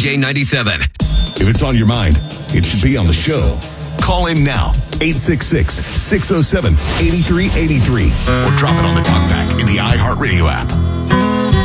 DJ 97. If it's on your mind, it should be on the show. Call in now, 866-607-8383, or drop it on the talkback in the iHeartRadio app.